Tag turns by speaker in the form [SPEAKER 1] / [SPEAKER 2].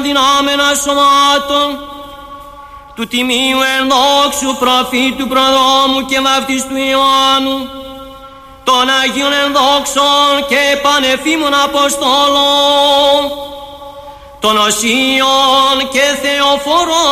[SPEAKER 1] δυνάμενα σωμάτων του τιμίου ενδόξου προφήτου προδόμου και βαπτιστού Ιωάννου, των Αγίων ενδόξων και πανεφήμων Αποστόλων, των Οσίων και Θεοφορών